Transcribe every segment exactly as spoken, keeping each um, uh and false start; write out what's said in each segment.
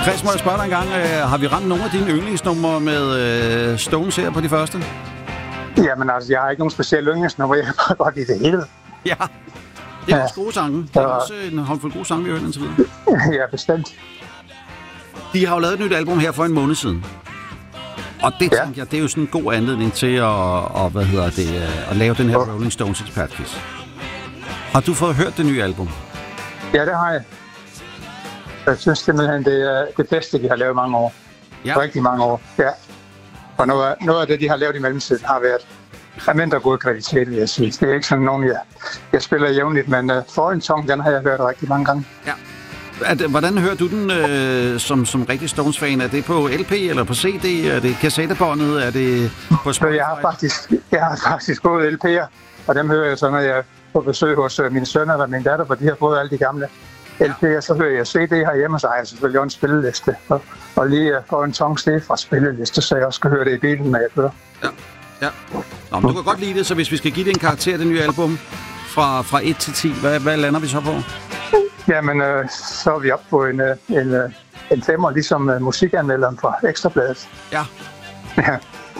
Chris, må jeg spørge dig en gang, øh, har vi ramt nogle af dine yndlingsnumre med øh, Stones her på de første? Jamen altså, jeg har ikke nogen specielle yndlingsnumre, jeg kan bare godt lide det hele. Ja, det er også gode sange. Det er også en håndfuld gode sange, vi har hørt indtil videre. Ja, bestemt. De har jo lavet et nyt album her for en måned siden. Og det, ja. tænker jeg, det er jo sådan en god anledning til at, og, hvad hedder det, at lave den her oh. Rolling Stones ekspertquiz. Har du fået hørt det nye album? Ja, det har jeg. Jeg synes simpelthen, det er det bedste, de har lavet i mange år. Ja. Rigtig mange år, ja. Og noget af, noget af det, de har lavet i mellemtiden, har været af mindre god kvalitet, vil jeg sige. Det er ikke sådan nogen, jeg, jeg spiller jævnligt, men uh, Foreign Tongue, den har jeg hørt rigtig mange gange. Ja. At, hvordan hører du den øh, som, som rigtig Stones-fan? Er det på L P eller på C D? Er det kassettebåndet? Er det på Spotify? Jeg har faktisk, jeg har faktisk gået L P'er, og dem hører jeg så, når jeg er på besøg hos uh, mine sønner eller min datter, for de har fået alle de gamle L P'er. Så hører jeg C D herhjemme, så har jeg selvfølgelig også en spilleliste. Og, og lige uh, Foreign Tongue det fra spilleliste, så jeg også skal høre det i bilen, når jeg kører. Ja, ja. Nå, men du kan godt lide det, så hvis vi skal give det en karakter, det nye album, fra, fra et til ti, hvad, hvad lander vi så på? Jamen, øh, så er vi oppe på en, øh, en, øh, en femmer, ligesom øh, musikanmelderen fra Ekstrabladet. Ja. ja.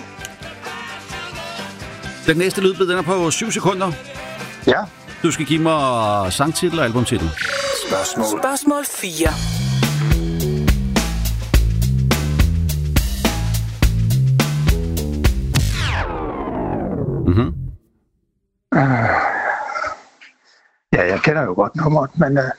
Den næste lydbid, den er på syv sekunder. Ja. Du skal give mig sangtitel og albumtitel. Spørgsmål. Spørgsmål fire. Mhm. Uh, ja, jeg kender jo godt nummeret, men... Uh,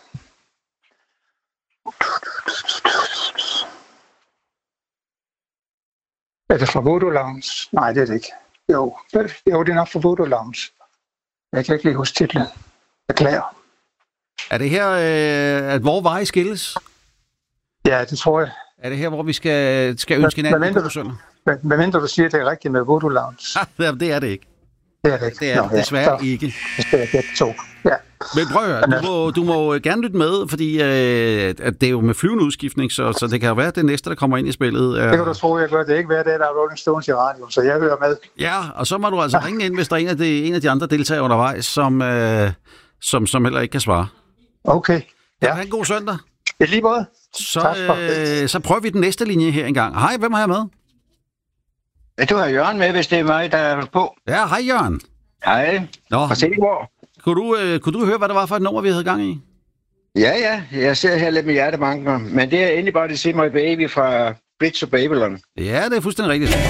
Er det fra Voodoo Lounge? Nej, det er det ikke. Jo, det, jo, det er nok fra Voodoo Lounge. Jeg kan ikke lige huske titlen. Beklager. Er det her, øh, at hvor veje skilles? Ja, det tror jeg. Er det her, hvor vi skal, skal ønske hinanden på søndag? Hvad mindre du siger, det er rigtigt med Voodoo Lounge? Ah, det er det ikke. Det er det ikke. Det er Nå, desværre ja. ikke. Det skal jeg gætte to. Ja. Men prøv at høre, du må, du må gerne lytte med, fordi øh, at det er jo med flyvende udskiftning, så, så det kan jo være, at det næste, der kommer ind i spillet. Øh... Det kan du tro, jeg gør. Det er ikke hver dag, der er Rolling Stones i radio, så jeg hører med. Ja, og så må du altså ringe ind, hvis der er en af de, en af de andre deltagere undervejs, som, øh, som, som heller ikke kan svare. Okay. Ja. Ha' en god søndag. I lige måde. Så, øh, så prøver vi den næste linje her engang. Hej, hvem har jeg med? Du har Jørgen med, hvis det er mig, der er på. Ja, hej Jørgen. Hej. Nå. Fra Silkeborg. Kunne du, øh, kunne du høre, hvad det var for et nummer, vi havde gang i? Ja, ja. Jeg sidder her lidt med hjertebanker. Men det er endelig bare det Sit My Baby fra Bridge of Babylon. Ja, det er fuldstændig rigtigt.